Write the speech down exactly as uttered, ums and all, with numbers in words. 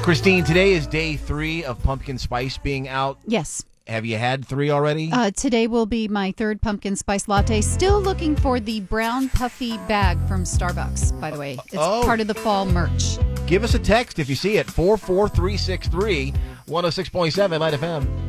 Christine, today is day three of pumpkin spice being out. Yes. Have you had three already? Uh, today will be my third pumpkin spice latte. Still looking for the brown puffy bag from Starbucks, by the way. It's Oh. part of the fall merch. Give us a text if you see it. four four three six three, one oh six point seven Light F M.